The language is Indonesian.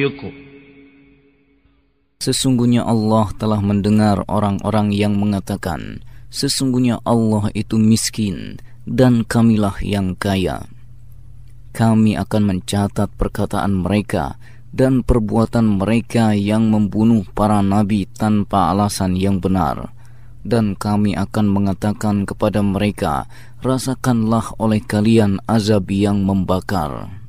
Sesungguhnya Allah telah mendengar orang-orang yang mengatakan, sesungguhnya Allah itu miskin dan kamilah yang kaya. Kami akan mencatat perkataan mereka dan perbuatan mereka yang membunuh para nabi tanpa alasan yang benar. Dan kami akan mengatakan kepada mereka, rasakanlah oleh kalian azab yang membakar.